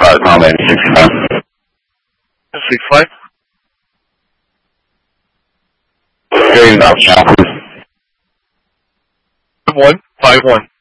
comment 65. 65? Hearing about channel, please. 5151.